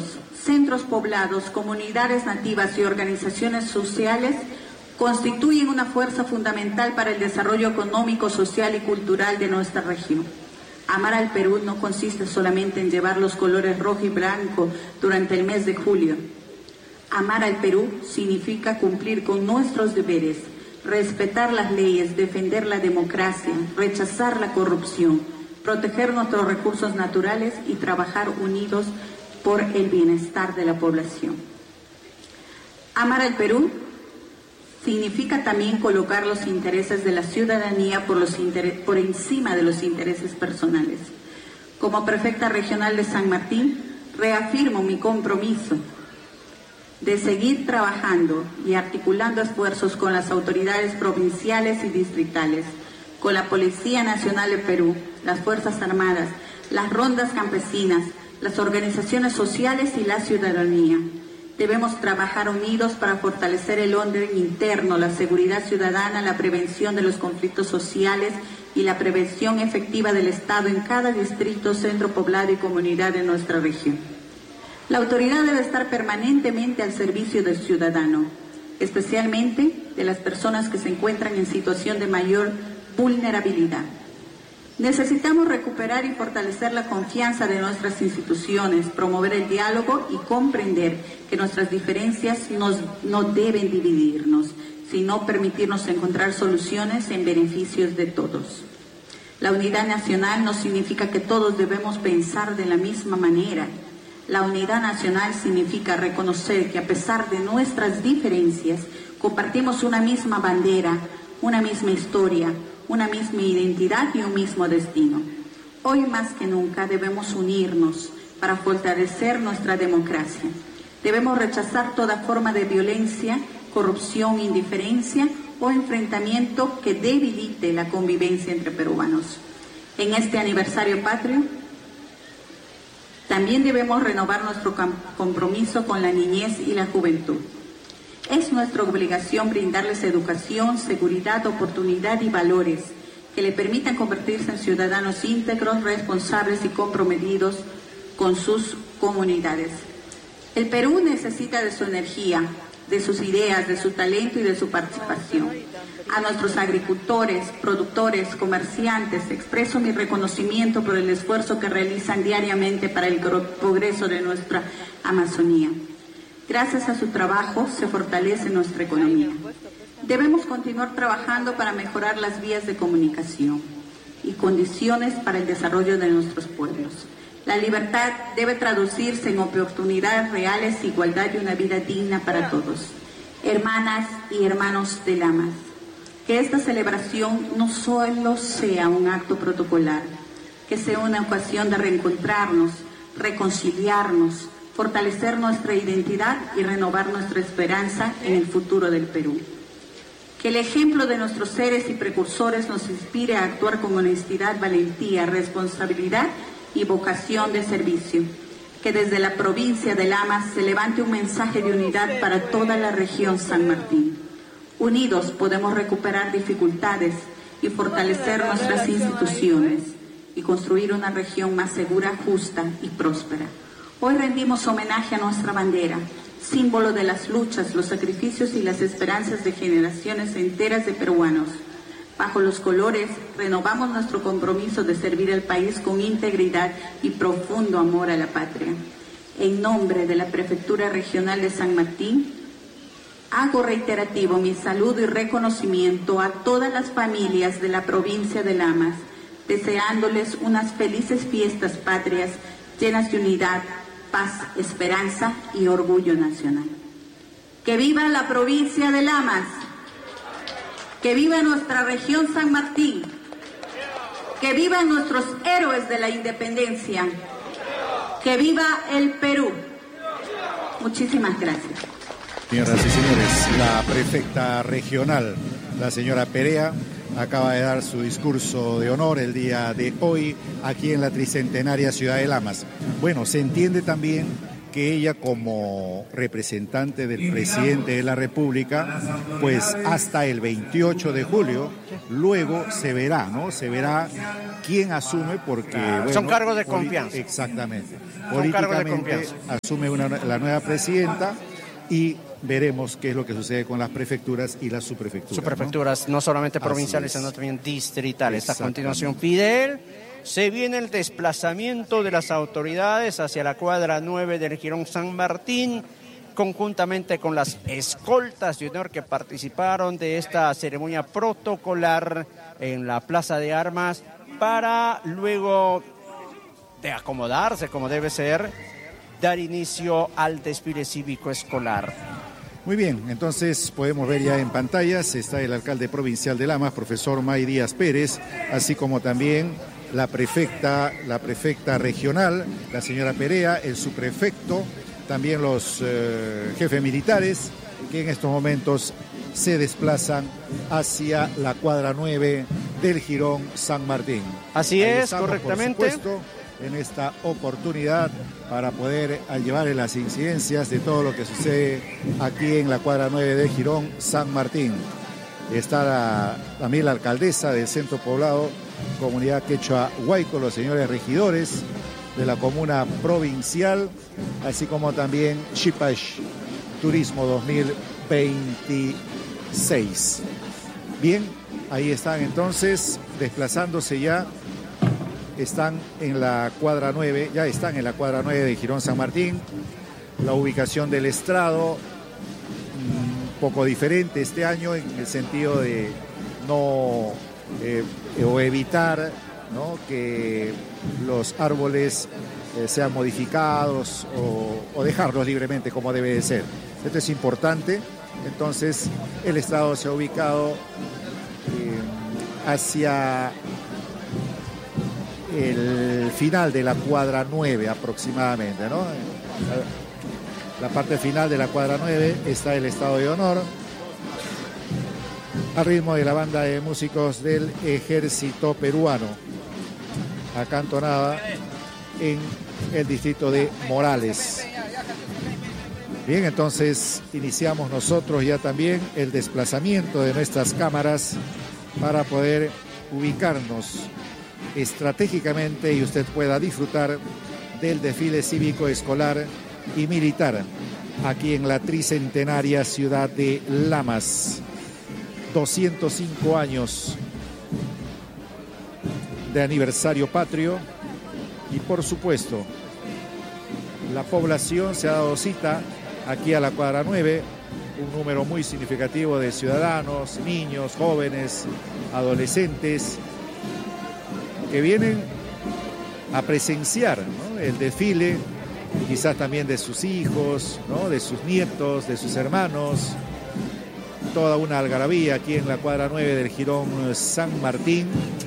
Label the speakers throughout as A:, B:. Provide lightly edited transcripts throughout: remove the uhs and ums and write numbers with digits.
A: ayuntamientos, centros poblados, comunidades nativas y organizaciones sociales constituyen una fuerza fundamental para el desarrollo económico, social y cultural de nuestra región. Amar al Perú no consiste solamente en llevar los colores rojo y blanco durante el mes de julio. Amar al Perú significa cumplir con nuestros deberes, respetar las leyes, defender la democracia, rechazar la corrupción, proteger nuestros recursos naturales y trabajar unidos por el bienestar de la población. Amar al Perú significa también colocar los intereses de la ciudadanía por encima de los intereses personales. Como prefecta regional de San Martín, reafirmo mi compromiso de seguir trabajando y articulando esfuerzos con las autoridades provinciales y distritales, con la Policía Nacional de Perú, las Fuerzas Armadas, las rondas campesinas, las organizaciones sociales y la ciudadanía. Debemos trabajar unidos para fortalecer el orden interno, la seguridad ciudadana, la prevención de los conflictos sociales y la prevención efectiva del Estado en cada distrito, centro poblado y comunidad de nuestra región. La autoridad debe estar permanentemente al servicio del ciudadano, especialmente de las personas que se encuentran en situación de mayor vulnerabilidad. Necesitamos recuperar y fortalecer la confianza de nuestras instituciones, promover el diálogo y comprender que nuestras diferencias no deben dividirnos, sino permitirnos encontrar soluciones en beneficios de todos. La unidad nacional no significa que todos debemos pensar de la misma manera. La unidad nacional significa reconocer que a pesar de nuestras diferencias, compartimos una misma bandera, una misma historia, una misma identidad y un mismo destino. Hoy más que nunca debemos unirnos para fortalecer nuestra democracia. Debemos rechazar toda forma de violencia, corrupción, indiferencia o enfrentamiento que debilite la convivencia entre peruanos. En este aniversario patrio, también debemos renovar nuestro compromiso con la niñez y la juventud. Es nuestra obligación brindarles educación, seguridad, oportunidad y valores que le permitan convertirse en ciudadanos íntegros, responsables y comprometidos con sus comunidades. El Perú necesita de su energía, de sus ideas, de su talento y de su participación. A nuestros agricultores, productores, comerciantes, expreso mi reconocimiento por el esfuerzo que realizan diariamente para el progreso de nuestra Amazonía. Gracias a su trabajo se fortalece nuestra economía. Debemos continuar trabajando para mejorar las vías de comunicación y condiciones para el desarrollo de nuestros pueblos. La libertad debe traducirse en oportunidades reales, igualdad y una vida digna para todos. Hermanas y hermanos de Lamas, que esta celebración no solo sea un acto protocolar, que sea una ocasión de reencontrarnos, reconciliarnos, fortalecer nuestra identidad y renovar nuestra esperanza en el futuro del Perú. Que el ejemplo de nuestros seres y precursores nos inspire a actuar con honestidad, valentía, responsabilidad y vocación de servicio. Que desde la provincia de Lamas se levante un mensaje de unidad para toda la región San Martín. Unidos podemos recuperar dificultades y fortalecer nuestras instituciones y construir una región más segura, justa y próspera. Hoy rendimos homenaje a nuestra bandera, símbolo de las luchas, los sacrificios y las esperanzas de generaciones enteras de peruanos. Bajo los colores, renovamos nuestro compromiso de servir al país con integridad y profundo amor a la patria. En nombre de la Prefectura Regional de San Martín, hago reiterativo mi saludo y reconocimiento a todas las familias de la provincia de Lamas, deseándoles unas felices fiestas patrias llenas de unidad, paz, esperanza y orgullo nacional. ¡Que viva la provincia de Lamas! ¡Que viva nuestra región San Martín! ¡Que vivan nuestros héroes de la independencia! ¡Que viva el Perú! Muchísimas gracias.
B: Señoras y señores, la prefecta regional, la señora Perea, acaba de dar su discurso de honor el día de hoy aquí en la tricentenaria ciudad de Lamas. Bueno, se entiende también que ella, como representante del presidente de la República, pues hasta el 28 de julio, luego se verá, ¿no? Se verá quién asume, porque... Bueno,
C: son cargos de confianza.
B: Exactamente. Políticamente asume la nueva presidenta y veremos qué es lo que sucede con las prefecturas y las subprefecturas.
C: Subprefecturas, no solamente provinciales, sino también distritales. A continuación, Fidel, se viene el desplazamiento de las autoridades hacia la cuadra 9 del Jirón San Martín, conjuntamente con las escoltas de honor que participaron de esta ceremonia protocolar en la Plaza de Armas, para luego de acomodarse como debe ser, dar inicio al desfile cívico escolar.
B: Muy bien, entonces podemos ver ya en pantallas, está el alcalde provincial de Lamas, profesor May Díaz Pérez, así como también la prefecta regional, la señora Perea, el subprefecto, también los jefes militares, que en estos momentos se desplazan hacia la cuadra 9 del Jirón San Martín.
C: Así
B: Ahí
C: es,
B: estamos,
C: correctamente.
B: por supuesto, en esta oportunidad para poder llevar las incidencias de todo lo que sucede aquí en la cuadra 9 del Jirón San Martín. Está también la alcaldesa del centro poblado, comunidad quechua Huayco, los señores regidores de la comuna provincial, así como también Shipash Turismo 2026. Bien, ahí están entonces desplazándose ya. Están en la cuadra 9, ya están en la cuadra 9 de Jirón San Martín. La ubicación del estrado, un poco diferente este año en el sentido de no o evitar, ¿no?, que los árboles sean modificados o dejarlos libremente como debe de ser. Esto es importante. Entonces el estrado se ha ubicado hacia el final de la cuadra 9 aproximadamente, ¿no? La parte final de la cuadra 9 está el estado de honor, al ritmo de la banda de músicos del ejército peruano, acantonada en el distrito de Morales. Bien, entonces iniciamos nosotros ya también el desplazamiento de nuestras cámaras para poder ubicarnos estratégicamente y usted pueda disfrutar del desfile cívico escolar y militar aquí en la tricentenaria ciudad de Lamas. 205 años de aniversario patrio y por supuesto la población se ha dado cita aquí a la cuadra 9, un número muy significativo de ciudadanos, niños, jóvenes, adolescentes que vienen a presenciar, ¿no?, el desfile, quizás también de sus hijos, ¿no?, de sus nietos, de sus hermanos, toda una algarabía aquí en la cuadra 9 del Jirón San Martín.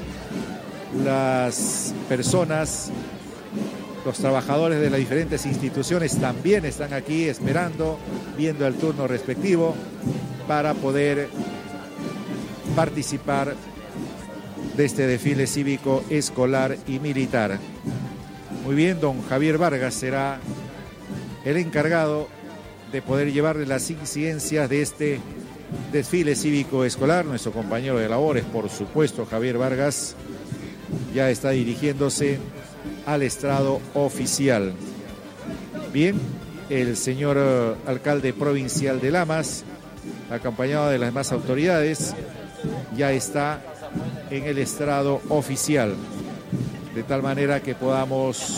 B: Las personas, los trabajadores de las diferentes instituciones también están aquí esperando, viendo el turno respectivo para poder participar de este desfile cívico escolar y militar. Muy bien, don Javier Vargas será el encargado de poder llevarle las incidencias de este desfile cívico escolar. Nuestro compañero de labores, por supuesto, Javier Vargas, ya está dirigiéndose al estrado oficial. Bien, el señor alcalde provincial de Lamas, acompañado de las demás autoridades, ya está en el estrado oficial, de tal manera que podamos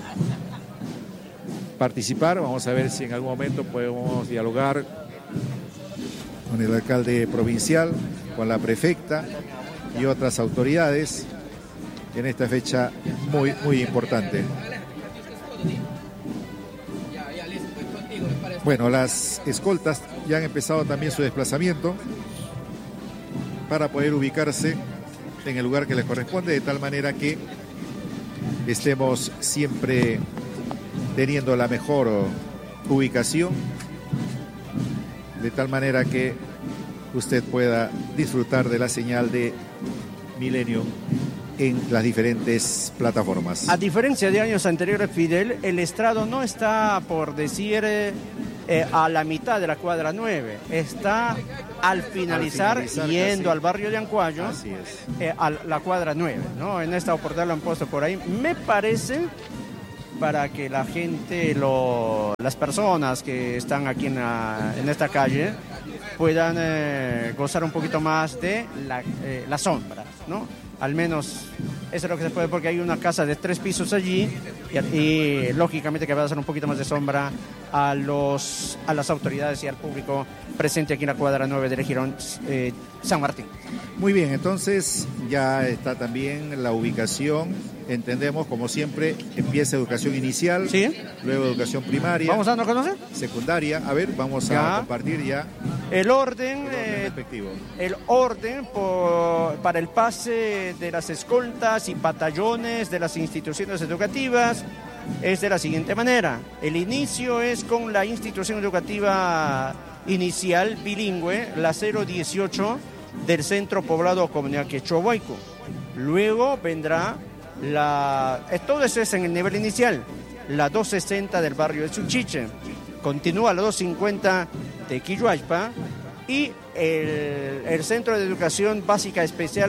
B: participar. Vamos a ver si en algún momento podemos dialogar con el alcalde provincial, con la prefecta y otras autoridades en esta fecha muy, muy importante. Bueno, las escoltas ya han empezado también su desplazamiento para poder ubicarse en el lugar que les corresponde, de tal manera que estemos siempre teniendo la mejor ubicación, de tal manera que usted pueda disfrutar de la señal de Milenio en las diferentes plataformas.
C: A diferencia de años anteriores, Fidel, el estrado no está, por decir, a la mitad de la cuadra 9, está al finalizar yendo
B: casi
C: al barrio de Ancuayo.
B: Así es.
C: A la cuadra 9, ¿no? En esta oportunidad lo han puesto por ahí. Me parece para que la gente, las personas que están aquí en esta calle puedan gozar un poquito más de la sombra, ¿no? Al menos eso es lo que se puede, porque hay una casa de 3 pisos allí y lógicamente que va a hacer un poquito más de sombra a las autoridades y al público presente aquí en la cuadra 9 del Jirón San Martín.
B: Muy bien, entonces ya está también la ubicación. Entendemos, como siempre, empieza educación inicial,
C: ¿sí?
B: Luego educación primaria.
C: ¿Vamos a no conocer?
B: Secundaria. A ver, vamos a compartir ya
C: el orden
B: respectivo.
C: El orden para el pase de las escoltas y batallones de las instituciones educativas es de la siguiente manera. El inicio es con la institución educativa inicial bilingüe, la 018 del Centro Poblado Comunidad Quechua Huayco. Luego vendrá todo eso es en el nivel inicial, la 260 del barrio de Suchiche. Continúa la 250 de Quilluaypa y el Centro de Educación Básica Especial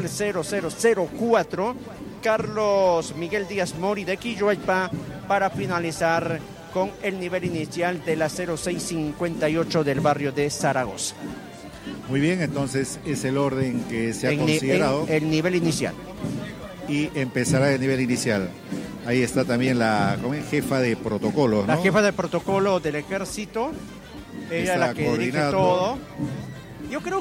C: 0004 Carlos Miguel Díaz Mori de Quilluaypa, para finalizar con el nivel inicial de la 0658 del barrio de Zaragoza.
B: Muy bien, entonces es el orden que se ha considerado.
C: El nivel inicial.
B: Y empezará el nivel inicial. Ahí está también la jefa de protocolo, ¿no?
C: La jefa de protocolo del ejército. Ella es la que dirige todo. Yo creo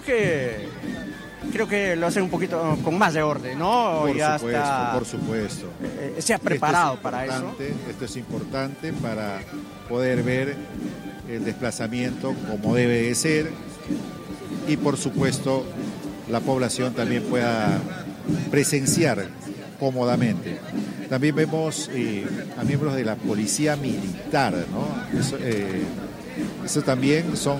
C: que lo hace un poquito con más de orden, ¿no?
B: Por supuesto.
C: Se ha preparado para eso.
B: Esto es importante para poder ver el desplazamiento como debe de ser y, por supuesto, la población también pueda presenciar cómodamente. También vemos a miembros de la policía militar, ¿no? Eso también son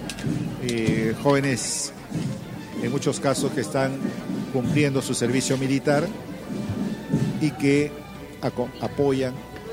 B: jóvenes, en muchos casos, que están cumpliendo su servicio militar y que apoyan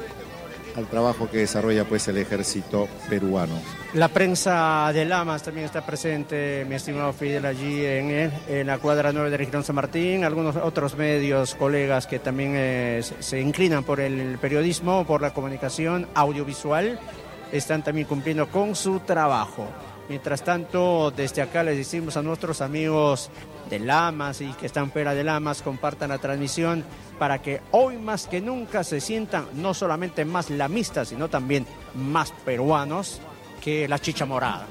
B: al trabajo que desarrolla pues el ejército peruano.
C: La prensa de Lamas también está presente, mi estimado Fidel, allí en la cuadra 9 de Región San Martín. Algunos otros medios, colegas que también se inclinan por el periodismo, por la comunicación audiovisual, están también cumpliendo con su trabajo. Mientras tanto, desde acá les decimos a nuestros amigos de Lamas y que están fuera de Lamas, compartan la transmisión para que hoy más que nunca se sientan no solamente más lamistas, sino también más peruanos que la chicha morada.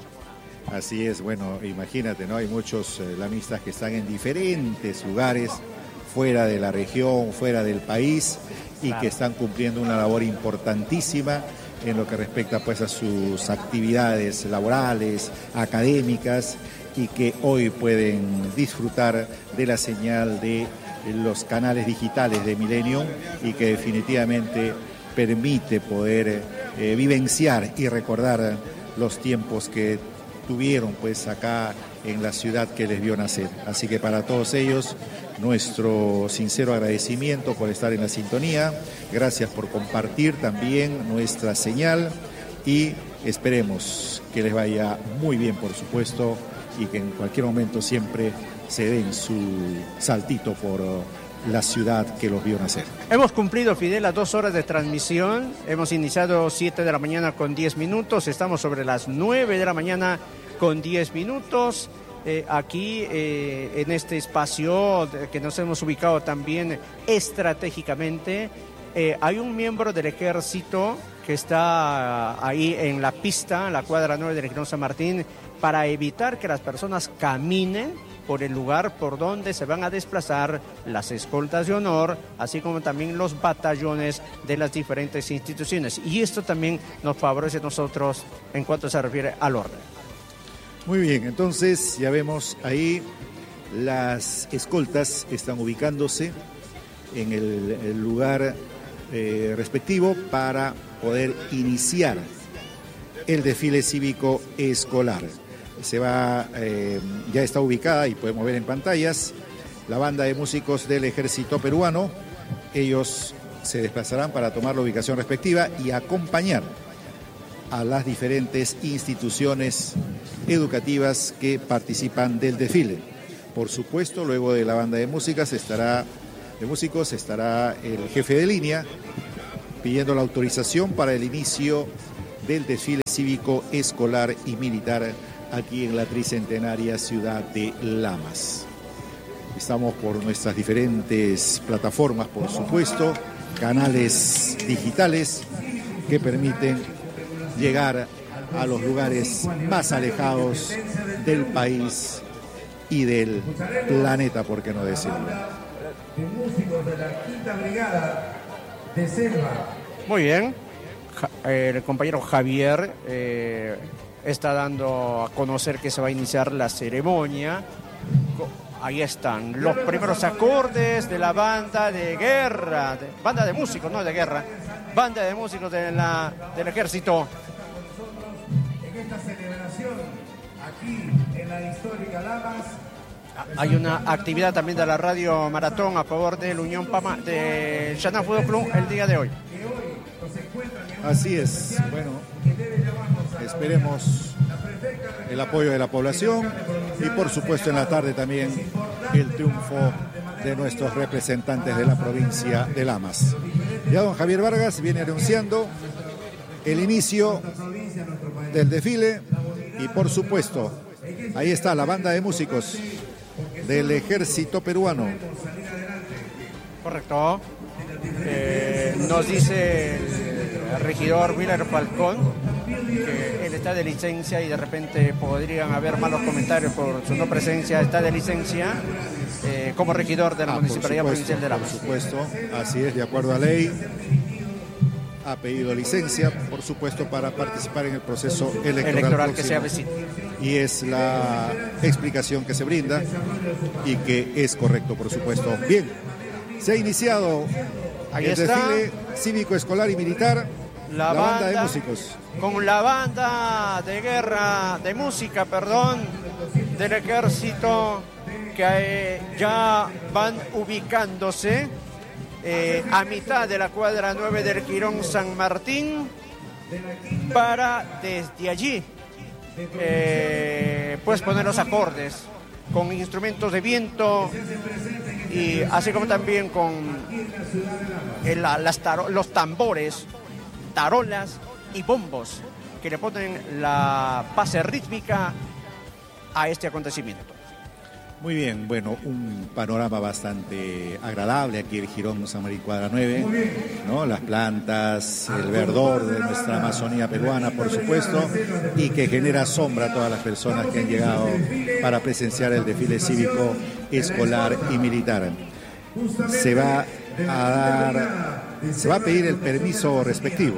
B: Así es, bueno, imagínate, ¿no? Hay muchos lamistas que están en diferentes lugares, fuera de la región, fuera del país, y claro, que están cumpliendo una labor importantísima en lo que respecta pues a sus actividades laborales, académicas, y que hoy pueden disfrutar de la señal de los canales digitales de Millennium, y que definitivamente permite poder vivenciar y recordar los tiempos que tuvieron pues acá en la ciudad que les vio nacer. Así que para todos ellos, nuestro sincero agradecimiento por estar en la sintonía. Gracias por compartir también nuestra señal y esperemos que les vaya muy bien, por supuesto, y que en cualquier momento siempre se den su saltito por la ciudad que los vio nacer.
C: Hemos cumplido, Fidel, las 2 horas de transmisión. Hemos iniciado 7 de la mañana con 10 minutos. Estamos sobre las 9 de la mañana con 10 minutos. Aquí en este espacio que nos hemos ubicado también estratégicamente. Hay un miembro del ejército que está ahí en la pista, en la cuadra 9 de Región San Martín, para evitar que las personas caminen por el lugar por donde se van a desplazar las escoltas de honor, así como también los batallones de las diferentes instituciones. Y esto también nos favorece a nosotros en cuanto se refiere al orden.
B: Muy bien, entonces ya vemos ahí las escoltas están ubicándose en el lugar respectivo para poder iniciar el desfile cívico escolar. Ya está ubicada y podemos ver en pantallas la banda de músicos del ejército peruano. Ellos se desplazarán para tomar la ubicación respectiva y acompañar a las diferentes instituciones educativas que participan del desfile. Por supuesto, luego de la banda de músicos estará el jefe de línea pidiendo la autorización para el inicio del desfile cívico, escolar y militar aquí en la tricentenaria ciudad de Lamas. Estamos por nuestras diferentes plataformas, por supuesto, canales digitales que permiten llegar a los lugares más alejados del país y del planeta, por qué no decirlo.
D: De músicos de la Quinta Brigada de Selva.
C: Muy bien. El compañero Javier está dando a conocer que se va a iniciar la ceremonia. Ahí están los primeros acordes de la banda de guerra, banda de músicos, no de guerra, banda de músicos del ejército.
D: En esta celebración, aquí en la histórica Lamas,
C: hay una actividad también de la Radio Maratón a favor del Unión Pama, de Xaná Fútbol Club el día de hoy.
B: Así es. Bueno, esperemos el apoyo de la población y por supuesto en la tarde también el triunfo de nuestros representantes de la provincia de Lamas. Ya don Javier Vargas viene anunciando el inicio del desfile y por supuesto ahí está la banda de músicos del ejército peruano.
C: Correcto. Nos dice el regidor Miller Falcón que él está de licencia y de repente podrían haber malos comentarios por su no presencia. Está de licencia como regidor de la Municipalidad Provincial de Lamas.
B: Por supuesto, así es, de acuerdo a ley. Ha pedido licencia, por supuesto, para participar en el proceso electoral
C: que se avecina.
B: Y es la explicación que se brinda y que es correcto, por supuesto. Bien, se ha iniciado
C: ahí
B: el desfile cívico, escolar y militar. La banda de músicos.
C: Con la banda de guerra, de música, perdón, del ejército, que ya van ubicándose a mitad de la cuadra 9 del Jirón San Martín, para desde allí pues poner los acordes con instrumentos de viento y así como también con los tambores, tarolas y bombos que le ponen la base rítmica a este acontecimiento.
B: Muy bien, bueno, un panorama bastante agradable aquí el Jirón San Martín cuadra 9, ¿no? Las plantas, el verdor de nuestra Amazonía peruana, por supuesto, y que genera sombra a todas las personas que han llegado para presenciar el desfile cívico, escolar y militar. Se va a pedir el permiso respectivo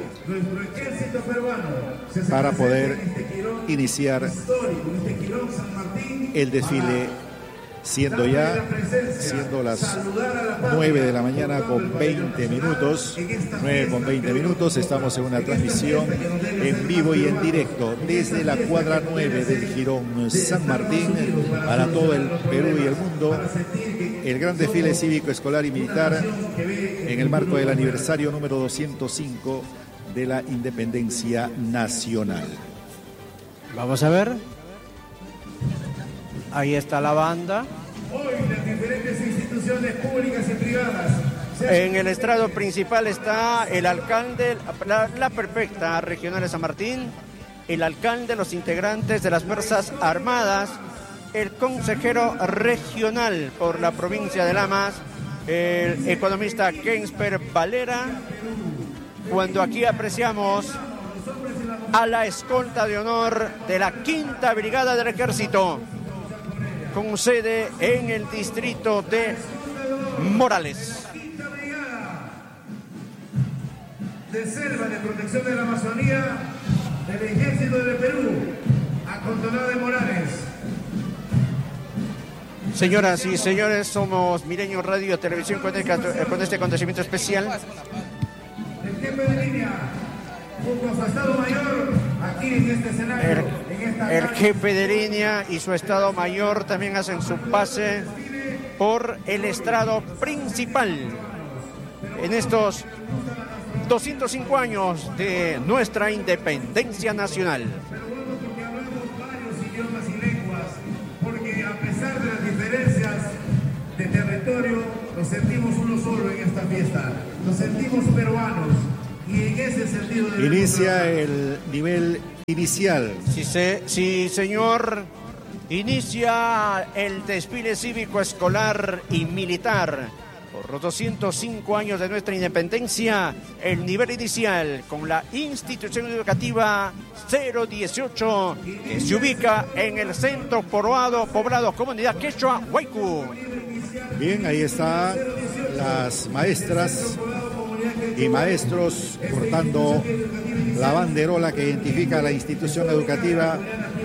B: para poder iniciar el desfile, siendo las 9 de la mañana con 20 minutos, 9 con 20 minutos, estamos en una transmisión en vivo y en directo desde la cuadra 9 del Jirón San Martín para todo el Perú y el mundo, el gran desfile cívico, escolar y militar en el marco del aniversario número 205 de la Independencia Nacional.
C: Vamos a ver. Ahí está la banda.
D: Hoy las diferentes instituciones públicas y privadas.
C: En el estrado principal está el alcalde, la prefecta regional de San Martín, el alcalde, los integrantes de las Fuerzas Armadas, el consejero regional por la provincia de Lamas, el economista Kensper Valera, cuando aquí apreciamos a la escolta de honor de la Quinta Brigada del Ejército, con sede en el distrito de Morales.
D: Quinta Brigada de Selva de Protección de la Amazonía del Ejército de Perú, acantonado de Morales.
C: Señoras y señores, somos Milenio Radio y Televisión con este acontecimiento especial.
D: El jefe de línea, junto a su Estado Mayor, aquí en este escenario.
C: El jefe de línea y su Estado Mayor también hacen su pase por el estrado principal en estos 205 años de nuestra independencia nacional.
D: Varios idiomas y lenguas, porque a pesar de las diferencias de territorio, nos sentimos uno solo en esta fiesta. Nos sentimos peruanos y en ese sentido
B: inicia el nivel inicial.
C: Sí, señor. Inicia el desfile cívico, escolar y militar. Por los 205 años de nuestra independencia, el nivel inicial con la institución educativa 018, que se ubica en el centro poblado comunidad quechua Huaycu.
B: Bien, ahí están las maestras y maestros portando la banderola que identifica la institución educativa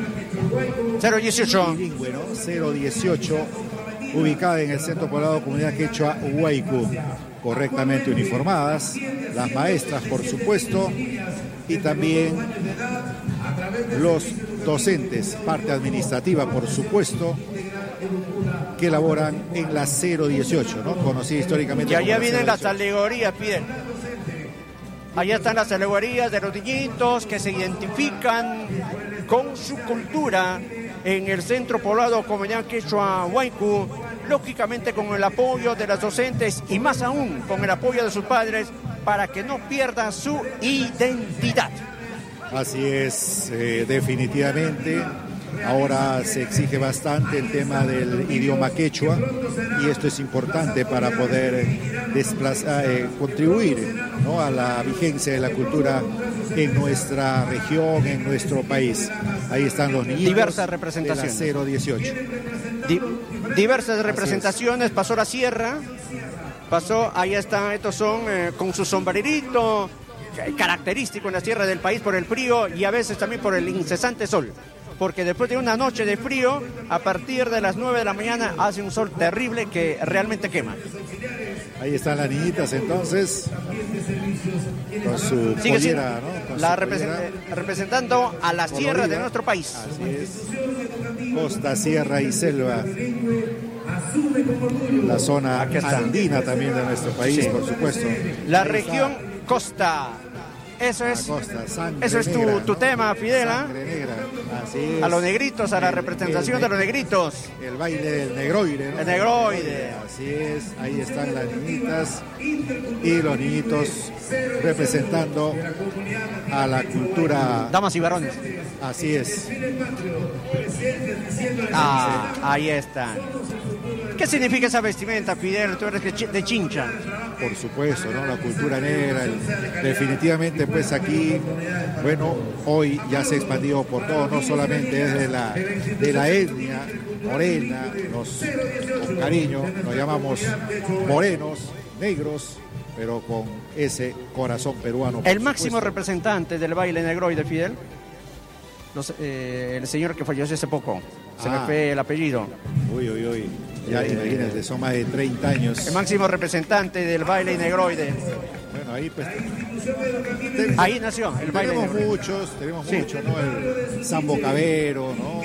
C: 018.
B: Bilingüe, ¿no? 018, ubicada en el centro poblado comunidad quechua Huaycu. Correctamente uniformadas, las maestras, por supuesto, y también los docentes, parte administrativa, por supuesto, que laboran en la 018, ¿no? Conocida históricamente.
C: Y allá
B: como
C: vienen
B: 018.
C: las alegorías, Fidel. Allá están las alegorías de los niñitos que se identifican con su cultura en el centro poblado comunidad quechua Huaycu, lógicamente con el apoyo de las docentes y más aún con el apoyo de sus padres para que no pierdan su identidad.
B: Así es, definitivamente. Ahora se exige bastante el tema del idioma quechua y esto es importante para poder contribuir, ¿no?, a la vigencia de la cultura en nuestra región, en nuestro país. Ahí están los niños.
C: Diversas representaciones.
B: De la 018.
C: Diversas representaciones. Pasó la sierra, ahí están, estos son con su sombrerito, característico en la sierra del país por el frío y a veces también por el incesante sol. Porque después de una noche de frío, a partir de las 9 de la mañana hace un sol terrible que realmente quema.
B: Ahí están las niñitas entonces, con su pollera, ¿no? Con su pollera.
C: Representando a la sierra de nuestro país.
B: Así es. Costa, sierra y selva. La zona andina también de nuestro país, sí, por supuesto.
C: La región costa. Eso es, tu tema, Fidela.
B: Así es.
C: A los negritos, a la representación de los negritos.
B: El baile del negroide, ¿no?
C: El negroide.
B: Así es, ahí están las niñitas y los niñitos representando a la cultura.
C: Damas y varones.
B: Así es.
C: Ahí están. ¿Qué significa esa vestimenta, Fidel? Tú eres de Chincha.
B: Por supuesto, ¿no? La cultura negra, definitivamente, pues aquí, bueno, hoy ya se ha expandido por todo, no solamente es de la etnia morena, con cariño nos llamamos morenos, negros, pero con ese corazón peruano.
C: El máximo representante del baile negroide, Fidel, el señor que falleció hace poco, se me fue el apellido.
B: Uy. Ya imagínate, son más de 30 años.
C: El máximo representante del baile negroide.
B: Bueno, ahí pues...
C: Ahí nació el baile negroide.
B: Tenemos muchos, ¿no? El Sambo Cabero, ¿no?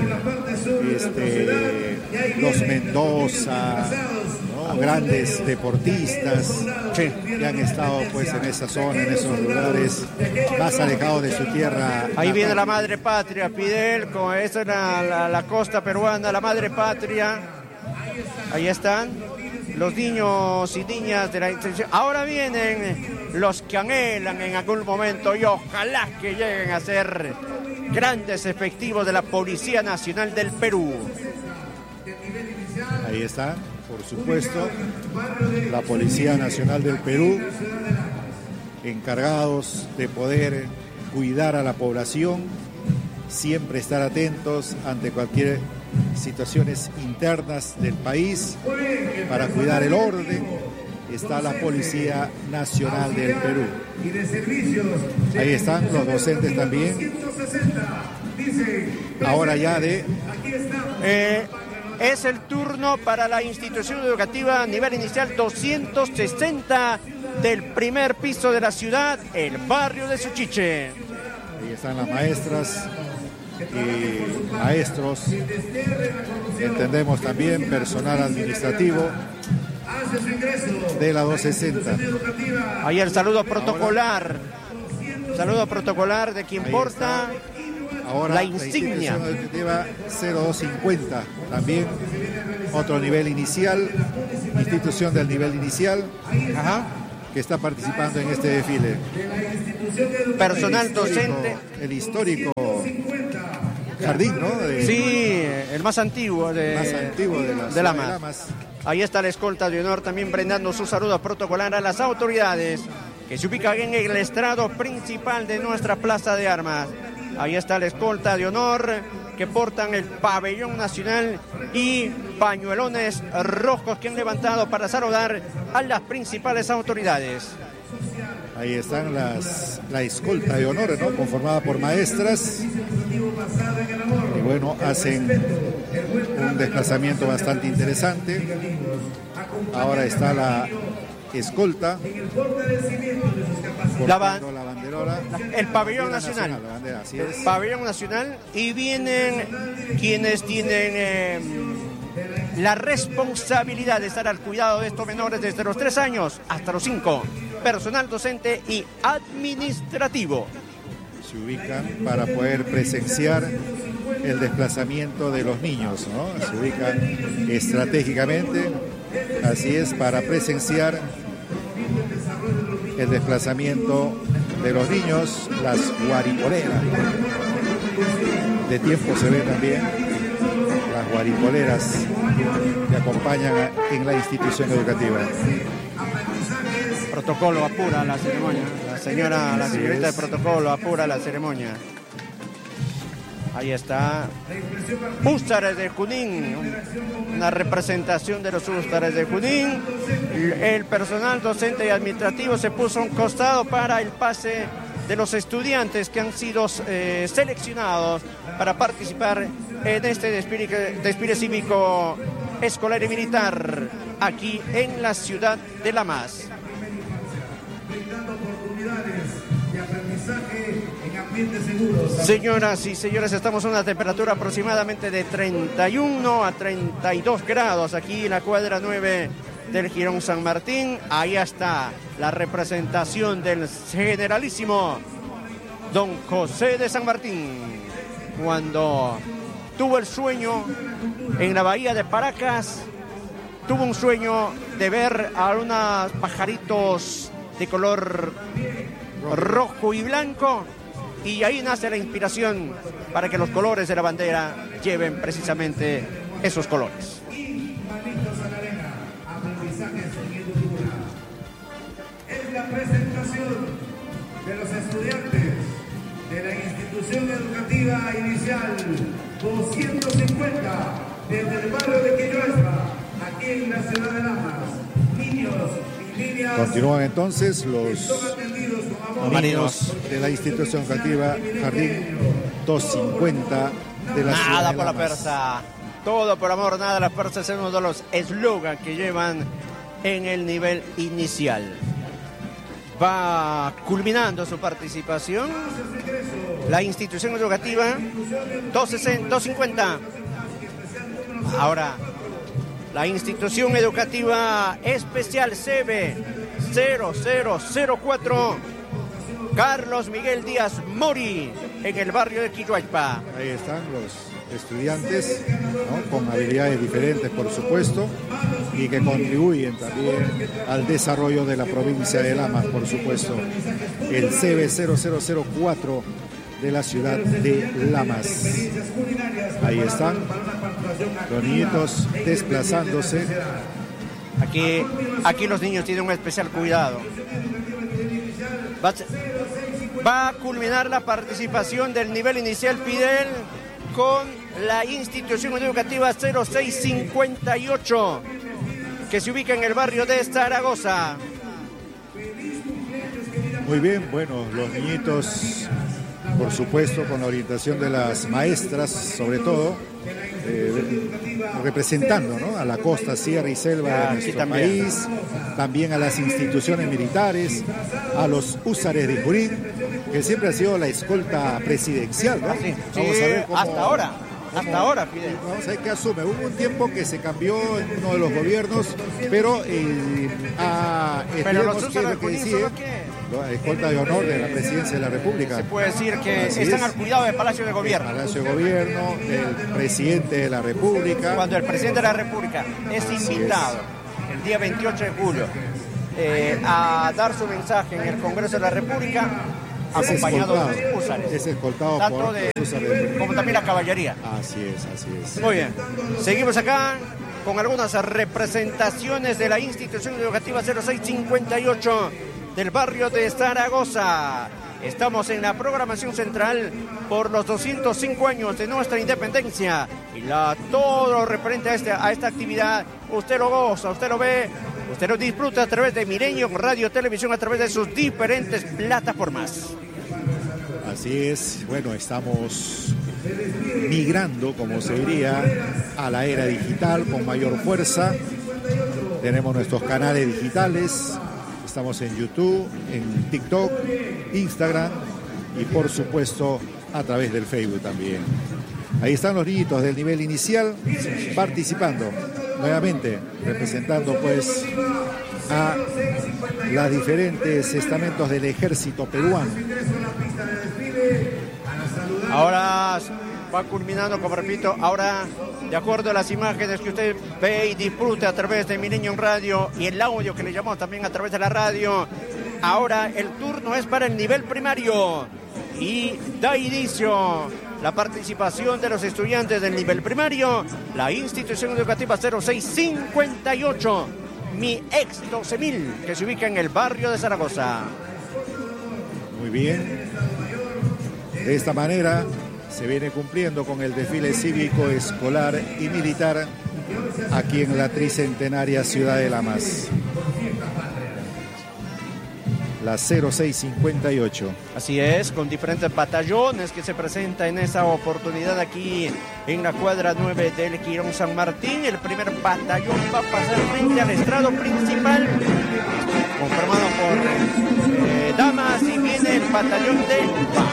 B: Los Mendoza, ¿no? Grandes deportistas, sí, que han estado pues en esa zona, en esos lugares más alejados de su tierra.
C: Ahí viene la madre patria, Fidel, con esa es la costa peruana, la madre patria. Ahí están los niños y niñas de la institución. Ahora vienen los que anhelan en algún momento y ojalá que lleguen a ser grandes efectivos de la Policía Nacional del Perú.
B: Ahí está, por supuesto, la Policía Nacional del Perú, encargados de poder cuidar a la población, siempre estar atentos ante cualquier situaciones internas del país para cuidar el orden. Está la Policía Nacional del Perú. Ahí están los docentes también. Ahora ya
C: es el turno para la institución educativa a nivel inicial 260 del primer piso de la ciudad, el barrio de Suchiche.
B: Ahí están las maestras y maestros, entendemos también personal administrativo de la 260.
C: Ahí el saludo protocolar. Saludo protocolar de quien porta
B: ahora
C: la insignia.
B: La institución educativa 0250, también otro nivel inicial, institución del nivel inicial, que está participando en este desfile.
C: Personal docente.
B: El histórico jardín, ¿no?
C: Sí, el más antiguo de Lamas. Ahí está la escolta de honor también brindando su saludo protocolar a las autoridades que se ubican en el estrado principal de nuestra plaza de armas. Ahí está la escolta de honor que portan el pabellón nacional y pañuelones rojos que han levantado para saludar a las principales autoridades.
B: Ahí están la escolta de honor, ¿no? Conformada por maestras. Y bueno, hacen un desplazamiento bastante interesante. Ahora está la escolta.
C: La banderola. El pabellón nacional.
B: La bandera, así es.
C: Pabellón nacional. Y vienen quienes tienen la responsabilidad de estar al cuidado de estos menores desde los 3 años hasta los 5. Personal docente y administrativo.
B: Se ubican para poder presenciar el desplazamiento de los niños, ¿no? Se ubican estratégicamente, así es, para presenciar el desplazamiento de los niños, las guaripoleras. De tiempo se ve también las guaripoleras que acompañan en la institución educativa.
C: Protocolo apura la ceremonia. La señorita de protocolo apura la ceremonia. Ahí está. Húsares de Junín. Una representación de los húsares de Junín. El personal docente y administrativo se puso a un costado para el pase de los estudiantes que han sido seleccionados para participar en este desfile cívico escolar y militar aquí en la ciudad de Lamas. Señoras y señores, estamos a una temperatura aproximadamente de 31 a 32 grados aquí en la cuadra 9 del Jirón San Martín. Ahí está la representación del generalísimo don José de San Martín, cuando tuvo el sueño en la bahía de Paracas, tuvo un sueño de ver a unos pajaritos de color rojo y blanco, y ahí nace la inspiración para que los colores de la bandera lleven precisamente esos colores.
D: Es la presentación de los estudiantes de la institución educativa inicial 250 desde el barrio de Quilloespa, aquí en la ciudad de Lamas. Niños y niñas.
B: Continúan entonces los niños de la institución educativa Jardín 250 de la ciudad
C: Nada
B: de
C: por la
B: Lamas.
C: persa, todo por amor, nada la persa es uno de los eslogans que llevan en el nivel inicial. Va culminando su participación la institución educativa 250. Ahora, la institución educativa especial CB 0004 Carlos Miguel Díaz Mori en el barrio de Quilloespa.
B: Ahí están los estudiantes, ¿no? Con habilidades diferentes, por supuesto, y que contribuyen también al desarrollo de la provincia de Lamas, por supuesto. El CB 0004 de la ciudad de Lamas. Ahí están los niñitos desplazándose.
C: Aquí los niños tienen un especial cuidado. Va a culminar la participación del nivel inicial Fidel con la institución educativa 0658 que se ubica en el barrio de Zaragoza.
B: Muy bien, bueno, los niñitos, por supuesto, con la orientación de las maestras, sobre todo, representando, ¿no?, a la costa, sierra y selva de nuestro país, también a las instituciones militares, a los húsares de Junín, que siempre ha sido la escolta presidencial, ¿no?
C: Sí,
B: Vamos a ver cómo,
C: hasta ahora, Fidel.
B: Vamos a ver qué asume. Hubo un tiempo que se cambió en uno de los gobiernos, pero
C: los usan al juicio,
B: la escolta de honor de la presidencia de la República.
C: Se puede decir que
B: Así
C: están
B: es.
C: al cuidado del Palacio de Gobierno.
B: Palacio de Gobierno, del presidente de la República.
C: Cuando el presidente de la República es invitado el día 28 de julio a dar su mensaje en el Congreso de la República, acompañado de sus húsares.
B: Es escoltado
C: tanto
B: por húsares.
C: como también la caballería.
B: Así es.
C: Muy bien, seguimos acá con algunas representaciones de la institución educativa 0658 del barrio de Zaragoza. Estamos en la programación central por los 205 años de nuestra independencia y todo lo referente a esta actividad. Usted lo goza, usted lo ve, usted lo disfruta a través de Milenio Radio Televisión, a través de sus diferentes plataformas.
B: Así es, bueno, estamos migrando, como se diría, a la era digital con mayor fuerza. Tenemos nuestros canales digitales, estamos en YouTube, en TikTok, Instagram y por supuesto a través del Facebook también. Ahí están los niñitos del nivel inicial participando nuevamente, representando pues a los diferentes estamentos del ejército peruano.
C: Ahora va culminando, como repito, ahora de acuerdo a las imágenes que usted ve y disfruta a través de Milenio Radio y el audio que le llamamos también a través de la radio, ahora el turno es para el nivel primario y da inicio la participación de los estudiantes del nivel primario, la institución educativa 0658, Mi Ex 12000, que se ubica en el barrio de Zaragoza.
B: Muy bien. De esta manera se viene cumpliendo con el desfile cívico, escolar y militar aquí en la tricentenaria Ciudad de Lamas. La 0658.
C: Así es, con diferentes batallones que se presentan en esa oportunidad aquí en la cuadra 9 del Quirón San Martín. El primer batallón va a pasar frente al estrado principal, conformado por damas, y viene el batallón de